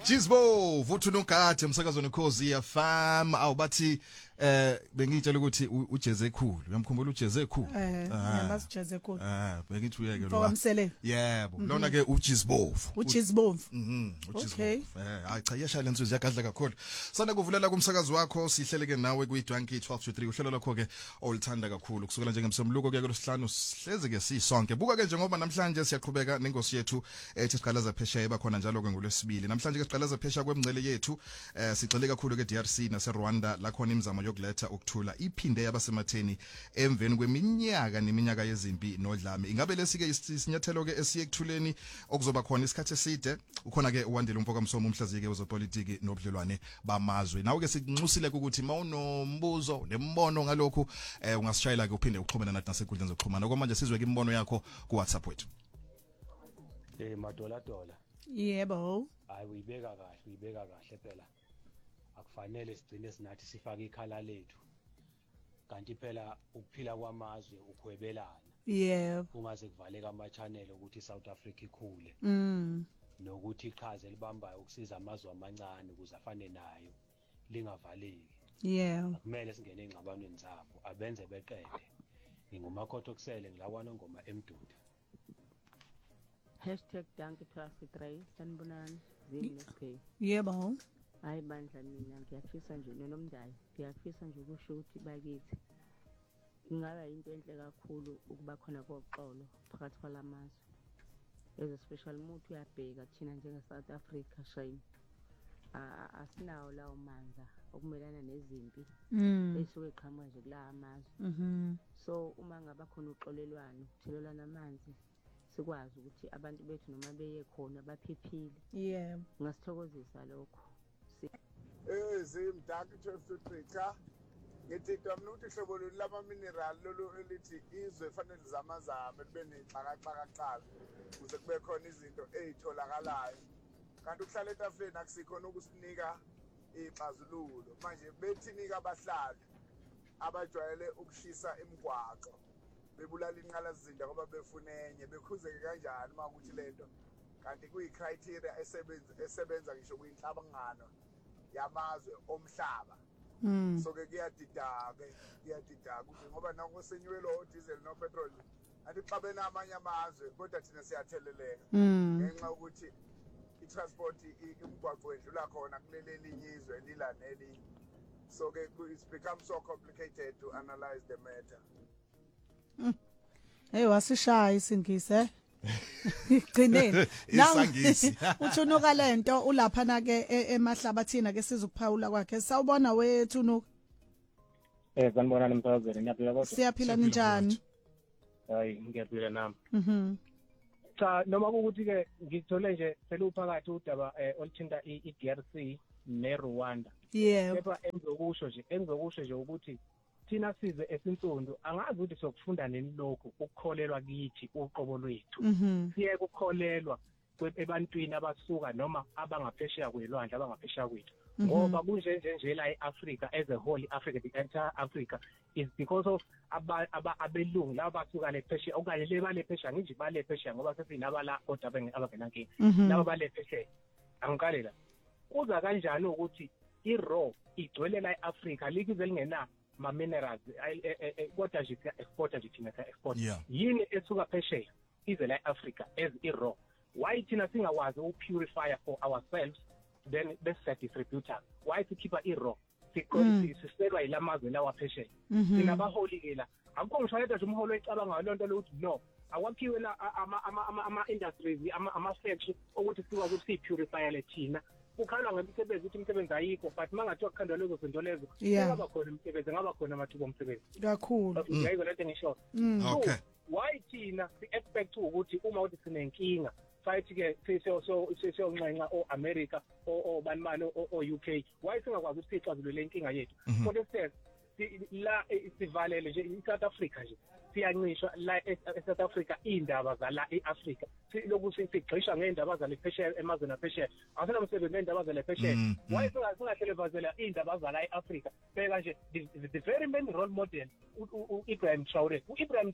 Jizbo vuthu nogade umsakazweni Khosi FM awubathi bengitshela ukuthi ujeze ekhulu uyamkhumbula ujeze ekhulu ngiyamazi ujeze ekhulu bengithi uyeke lo Mfowamsele yebo lona ke ujizbo Okay hayi cha yesha lenzo ziyagadla kakhulu sana kuvulela kumsakazi wakho sihleleke nawe kwi-Dwanki 1223 uhlelo lakho ke olithanda kakhulu kusukela njengemsomluko kuya kulesihlanu sihlezi ke sisonke buka ke njengoba namhlanje siyaqhubeka nengosi yethu ethi siqalaza phesheya bakhona njalo ke ngolwesibili namhlanje ke siqalaza phesheya kwemngcele yethu sigxile kakhulu ke DRC nase Rwanda la khona imizamo yokuletha ukuthula iphinde yabasematheni emveni kweminyaka neminyaka yezimpi nodlame ingabe lesike isinyathelo ke esiye ekuthuleni okuzoba khona isikhathi eside ukhona ke uwandile umfoka msomo umhlaziyeke wezopolitiki nobudlelwane bamazwe nawe ke sikunxusile ukuthi mawunombuzo nembono ngalokho ungasishayela ke uphinde uxhumane nathi nasenkundleni zokuxhumana okwamanje sizwe ke imbono yakho ku WhatsApp wethu madola yebo hayi uyibeka kahle phela akufanele sigcine sinathi sifaka ikhala lethu kanti phela ukuphila kwamazwe ukhwebelana yebo ungaze kuvaleka ama channel ukuthi South Africa ikhule nokuthi iqhaza elibambayo ukusiza amazwe amancane ukuze afane nayo lingavaleki yebo kumele singene engxabanweni zabo abenze beqede ngingumakhotho kusele ngilakwana ngoma emduda #Dwanki1223 sanibonani zingekhe yebo hayi bandla mina ngiyafisa nje nonomndaya ngiyafisa nje ukusho ukuthi bakithi ingaba into enhle kakhulu ukuba khona koxolo phakathi kwalamazwe as a special umuntu uyabheka thina njenge South Africa shame asinawo lawo mandla okumelana nezimpi esuke iqhamuka nje kula amazwe so uma ngaba khona uxolelwano ukuthelelana amanzi sikwazi ukuthi abantu bethu noma beye khona baphephile yebo ngasithokozisa lokho zimdaki 1223 cha ngithi mina ukuthi ihlobo lama mineral lolu elithi izwe fanele zamazame libe nexhakaxhakaxhaka ukuze kube khona izinto ezitholakalayo kanti ukuhlala etafuleni akusikhona ukusinika ixazululo manje bethinika abahlali abajwayele ukushisa imigwaqo bebulala inqalazinda ngoba befunenye bekhuzeke kanjani uma ukuthi lento kanti kuyicriteria esebenza ngisho kuyinhlabangano yamazwe omhlaba so ke kuyadida ukuthi ngoba nango senyuelo diesel no petrol athi xabena amanye amazwe kodwa thina siyatheleleka ngenxa ukuthi i-transport imigwaqo edlula khona kuleli elinye izwe lila nelinye so ke it's become so complicated to analyze the matter hey wasishaya isingise igcineni isangisi uthunuka lento ulaphana ke emahlabathini ke sizokuphawula kwakhe sawubona wethunuka sanibona nemphazweni niyaphila kodwa siyaphila njani hayi ngiyaphila nami cha noma ukuthi ke ngithole nje seluphakathi udaba oluthinta iDRC neRwanda yebo engizokusho nje ukuthi thina size esinsundu angazi ukuthi sokufunda nini lokho ukukholelwa kithi uqobo lwethu siye ukukholelwa ebantwini abasuka noma abangaphesheya kwelwandle abangaphesheya kwethu ngoba kunje la eAfrica as a whole Africa the entire Africa is because of abelungu laba basuka lephesheya okanye lebalephesheya nginje balephesheya ngoba sesinabala kodwa abangenankinga laba balephesheya angiqale la kuza kanjani ukuthi iRaw igcwele la eAfrica likize lingena ma minerals kodwa nje export nje thina export yini esuka phesheya ize la eAfrica as iRaw why thina singakwazi ukupurify for ourselves then bese distributor why to keep iRaw siselwa ilamazwe lawa phesheya thina baholi la akukho ngishayela nje umholo ecabanga lonto lokuthi no awakhiwe la ama industries ama factories ukuthi sikwazi ukupurify le thina ukhala ngemisebenzi ukuthi imisebenzi ayikho but mangathiwa kukhandwa lezo zinto lezo ngaba khona imisebenzi ngaba khona amathuba omsebenzi kakhulu yayizo lento ngisho okay why thina si expect ukuthi uma uthi sinenkinga fight ke siyonxenxa oAmerica obanimani oUK why singakwazi ukuthi sixazulule inkinga yethu kodwa la sivalele nje iSouth Africa nje siyancishwa la eSouth Africa indaba zala eAfrica lokuthi sigxisha ngeindaba zala ephesheya emazweni aphesheya asena umsebenzi ngeindaba zala ephesheya why singahlelebazela indaba zala eAfrica beka nje the very main role model Ibrahim Traore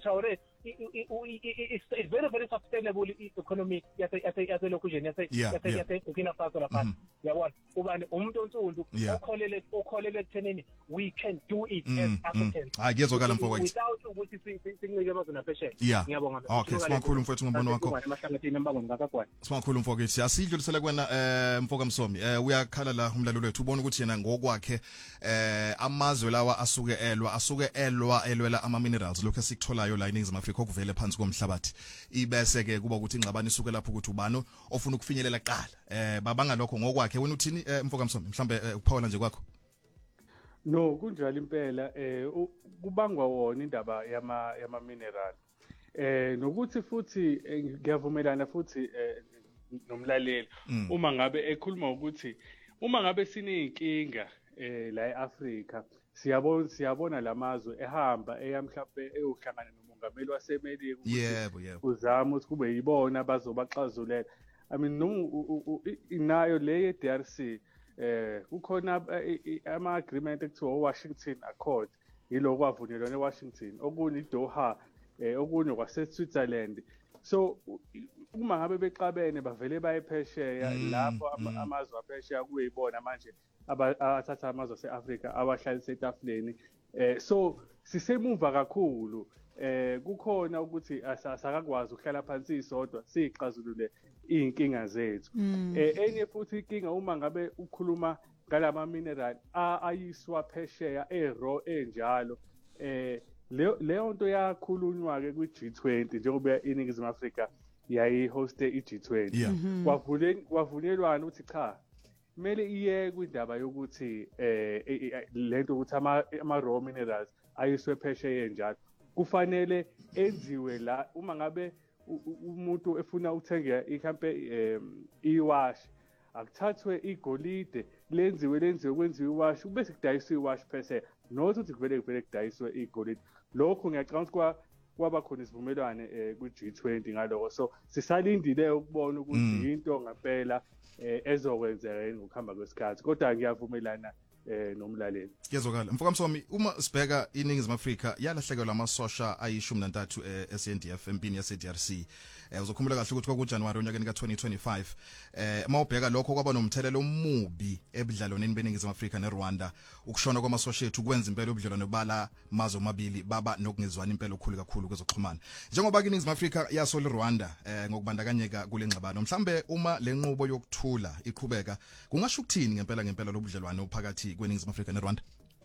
is very very sustainable economy yase location yase Burkina Faso lapha yabona ubani umuntu onsundu okholele ekuthenini we can do it as Africans ngiyezwakala mfowethu without ukuthi sinike amazwi aphesheya ngiyabonga okay simakhulu mfowethu ngombono wakho simakhulu mfowethu asidlulisela kwena mfoka Msomi uyakhala la umlalelo wethu ubona ukuthi yena ngokwakhe amazwe lawa asuke elwela ama minerals lokho esikutholayo la eNingizimu Afrika okuvele phansi komhlabathi ibese ke kuba ukuthi ingxabano isuke lapho ukuthi ubani ofuna ukufinyelela qala babanga lokho ngokwakhe wena uthini mfoka Msomi mhlambe ukuphawula nje kwakho no kunjalo impela kubangwa wona indaba yama mineral nokuthi futhi ngiyavumelana futhi nomlaleli uma ngabe ekhuluma ukuthi uma ngabe sineyinkinga la eAfrica siyabona lamazwe ehamba mhlawumbe eyohlangana nomongameli waseMelika yebo uzama ukuthi kube yibona bazobaxazulela I mean inayo le DRC kukhona ama agreement ekuthiwa Washington Accord yilo kwavunyelwana eWashington okunye iDoha okunye kwaseSwitzerland so uma ngabe beqabene bavele bayephesheya lapho amazwe aphesheya kuyibona manje abathatha amazwe aseAfrica abahlalisa etafuleni so sisemuva kakhulu kukhona ukuthi asakakwazi ukuhlala phansi isodwa sixazulule inkinga zethu enye futhi inkinga uma ngabe ukhuluma ngalama mineral ayiswa phesheya raw enjalo leyo nto yakhulunywa ke kwi-G20 njengoba iNingizimu Afrika yayihoste i-G20 kwavunyelwana ukuthi cha kumele iye kwindaba yokuthi lento ukuthi ama raw minerals ayiswe phesheya njalo kufanele enziwe la uma ngabe umuntu efuna ukuthenga iwash akuthathwe igolide lenziwe kwenziwe iwash bese kudayiswa iwash phesheya not ukuthi kuvele kudayiswe igolide lokho ngiyacabanga ukuthi kwaba khona isivumelwane ku-G20 ngaloko so sisalindile ukubona ukuthi into ngempela ezokwenzeka ngokuhamba kwesikhathi kodwa ngiyavumelana nomlaleli Yezwakala mfoka Msomi uma sibheka iNingizimu Afrika yalahlekelwa amasosha ayi13 eSNDF empini yaseDRC uzokhumbula kahle ukuthi kwakuJanuary onyakeni ka2025 mawubheka lokho kwaba nomthelelo omubi ebudlalwaneni beNingizimu Afrika neRwanda ukushona kwamasosha ethu kwenza impela ubudlelwano bala mazo mabili baba nokungezwani impela okukhulu kakhulu kwezokuxhumana njengoba iNingizimu Afrika yasola iRwanda ngokubandakanyeka kule ngxabano mhlambe uma lenqubo yokuthula iqhubeka kungasho ukuthini ngempela lobudlelwano phakathi kweNingizimu Afrika neRwanda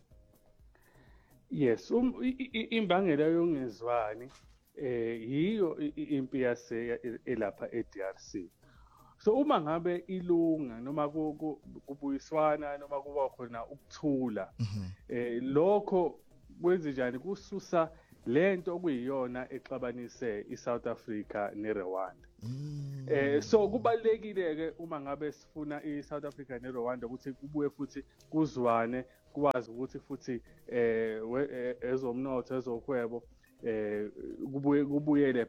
Yes imbangela yongezwani yiyo impi yase elapha eDRC so uma ngabe ilunga noma kubuyiswana noma kuba khona ukuthula lokho kwenzenjani kususa lento okuyiyona exabanise iSouth Africa neRwanda so kubalekile ke uma ngabe sifuna iSouth Africa neRwanda ukuthi kubuye futhi kuzwane kwazi ukuthi futhi ezomnotho ezohwebo kubuyele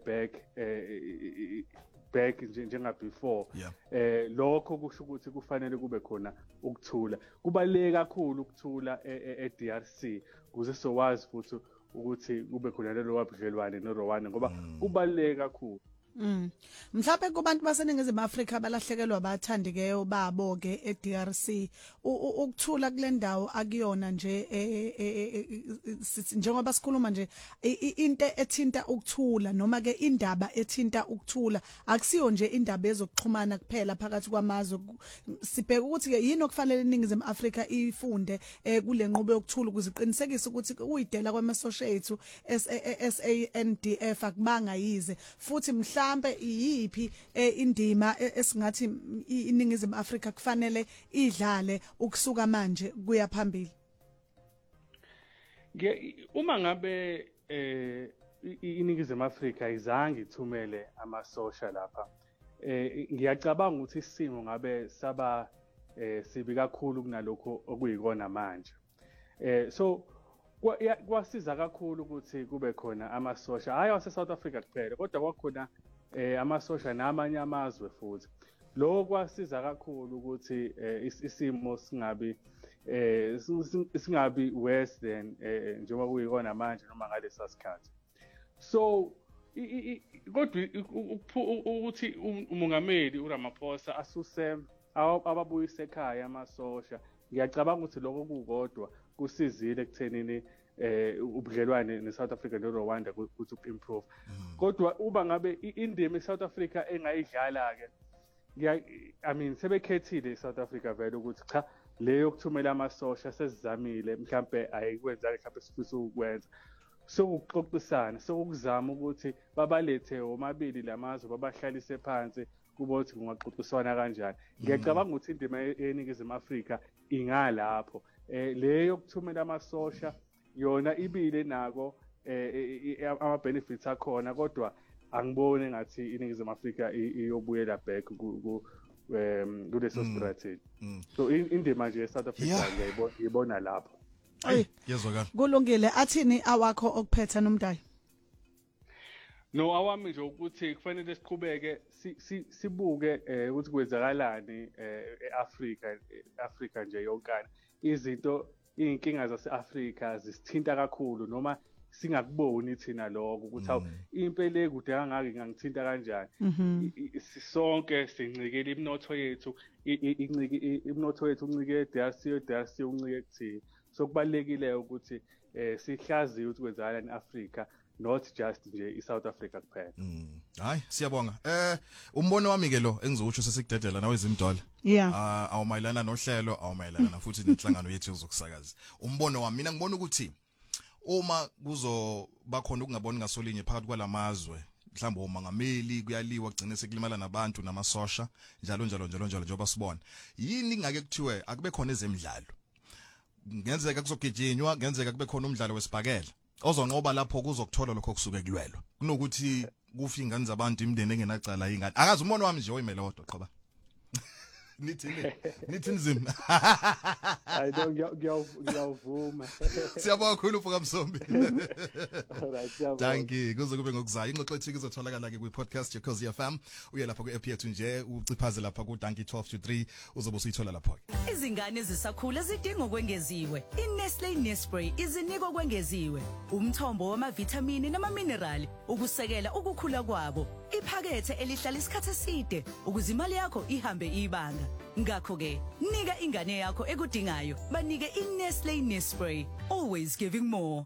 back njenga before lokho kusho ukuthi kufanele kube khona ukuthula kubaleke kakhulu ukuthula eDRC kuze sowazi futhi ukuthi kube khona lelo wabudlelwane noRwanda ngoba kubaleke kakhulu Mhlawumbe kubantu baseNingizimu Afrika balahlekelwa abathandikeyo babo ke eDRC ukuthula kule ndawo akuyona nje njengoba sikhuluma nje into ethinta ukuthula noma ke indaba ethinta ukuthula akusiyo nje indaba ezokuxhumana kuphela phakathi kwamazwe sibheka ukuthi ke yini okufanele iNingizimu Afrika ifunde kule nqubo yokuthula ukuze iqinisekise ukuthi uyidela kwamasosha ethu SANDF akubanga yize futhi mhlambe iyiphi indima esingathi iNingizimu Afrika kufanele idlale ukusuka manje kuya phambili uma ngabe iNingizimu Afrika izange ithumele amasosha lapha ngiyacabanga ukuthi isimo ngabe saba sibi kakhulu kunalokho okuyikona manje so kwasiza kakhulu ukuthi kube khona amasosha hayi wase South Africa kuphela kodwa kwakhona amasosha namanye amazwe futhi lokho kwasiza kakhulu ukuthi isimo singabi worse than njengoba kuyikona manje noma ngalesa sikhathi. So kodwa ukuthi umongameli uRamaphosa asuse ababuyise ekhaya amasosha ngiyacabanga ukuthi lokho kukodwa kusizile ekuthenini ubudlelwane neSouth Africa noRwanda ukuthi improve. Kodwa uba ngabe indima eSouth Africa engayidlala ke I mean sebekhethile eSouth Africa vele ukuthi cha leyo kuthumela amasosha sesizamile mhlambe ayikwenza mhlambe sifisa ukwenza sokuxoxisana sokuzama ukuthi babalethe omabili lamazwe babahlalise phansi kuba ukuthi kungaxoxiswana kanjani. Ngiyacabanga ukuthi indima yeNingizimu Afrika ingalapho leyo kuthumela amasosha yona ibile nako ama benefits akhona kodwa angibone ngathi iNingizimu Afrika iyobuyela back kuleso strategy. So indima nje eSouth Africa ngiyibona lapho. Yezwakala. Kulungile athini awakho okuphetha Nomdayi? No awami nje ukuthi kufanele siqhubeke sibuke ukuthi kwenzakalani eAfrica nje yonkana. Izinto inkinga zase-Africa zisithinta kakhulu noma singakuboni thina lokho ukuthi awu impela ekude kangaka ngangithinta kanjani. Sisonke sincikele imnotho yethu uncike eDRC uncike kuthina. So kubalekile ukuthi sihlaziye ukuthi kwenzakalani eAfrica not just nje iSouth Africa kuphela. Hayi siyabonga. Umbono wami ke lo engizowutsho sesikudedela nawe izimdolo. Awumayelana nohlelo awumayelana futhi nenhlangano yethu yokusakaza. Umbono wami mina ngibona ukuthi uma kuzoba khona ukungaboni ngasolinye phakathi kwalamazwe mhlawumbe umongameli kuyaliwa kugcine sekulimala nabantu namasosha njalo njengoba sibona. Yini ngake kuthiwe akube khona ezemidlalo. Ngenzeka kuzogijinywa ngenzeka kube khona umdlalo wesibhakela ozonqoba lapho kuzokuthola lokho kusuke kulwelwa kunokuthi kufa ingane zabantu imndeni engenacala ingane akazi umono wami nje oyimele wodwa qaba nithi nzima I don't ngiyavuma siyabonga kakhulu Mfoka Msombi alright siyabonga thank you kuze kube ngokuzayo ingxoxo ethu izotholakala ke kwi-podcast yeCozi FM uye lapha ku-app yethu nje uciphaze lapha ku Dankie 12 to 3 uzobe usuyithola lapho izingane ezisakhula zidinga okwengeziwe iNestlé Nespray izinika okwengeziwe umthombo wamavitamini namaminerali ukusekela ukukhula kwabo iphakethe elihlala isikhathi eside ukuze imali yakho ihambe ibanga ngakho ke nika ingane yakho ekudingayo banike iNestlé Nespray always giving more.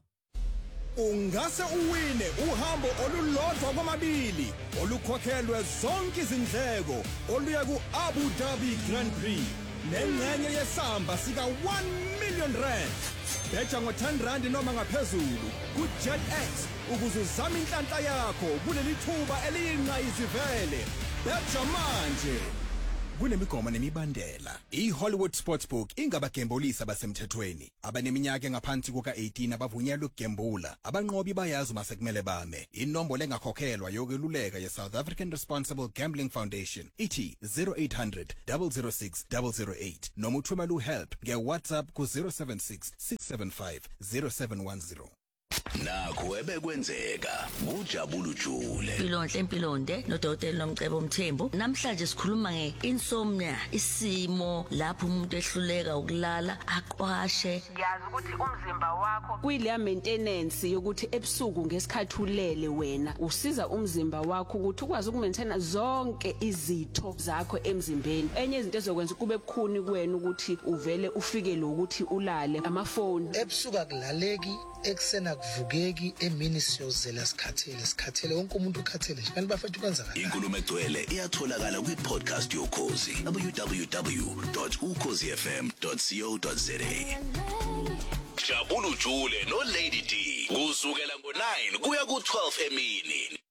Ungase uwine uhambo olulodwa kwamabili olukhokhelwe zonke izindleko oluya ku-Abu Dhabi Grand Prix nengxenye yesamba sika 1 million rand. Betha ngo-R10 noma ngaphezulu ku-JetX ukuze uzame inhlanhla yakho kuleli thuba eliyingqayizivele. Betha manje. Kunemigomo nemibandela. iHollywood Sportsbook ingabagembulisi abasemthethweni. Abaneminyaka engaphansi kuka-18 abavunyelwe ukugembula. Abanqobi bayazi uma sekumele bame. Inombolo engakhokhelwa yokweluleka ye-South African Responsible Gambling Foundation ithi 0800 006 008 noma uthumela uhelp nge-WhatsApp ku-076 675 0710. Nakho ebekwenzeka uJabulu Jule Impilonde noDokotela Nomcebo Mthembu namhlanje sikhuluma ngeinsomnia isimo lapho umuntu ehluleka ukulala aqwashe yazi ukuthi umzimba wakho kuyile maintenance yokuthi ebusuku ngesikhathi ulele wena usiza umzimba wakho ukuthi ukwazi ukumaintain zonke izitho zakho emzimbeni enye izinto ezokwenza kube bukhuni kuwena ukuthi uvele ufike lokuthi ulale amafoni ebusuku akulaleki eksena kuvukeki emini siyozela sikhathele wonke umuntu ukhathele nje kanti bafethu kwenzakala inkulumo egcwele iyatholakala kwi-podcast yoKhozi www.ukhozifm.co.za Jabulu Jule no Lady D kusukela ngo9 kuya ku12 emini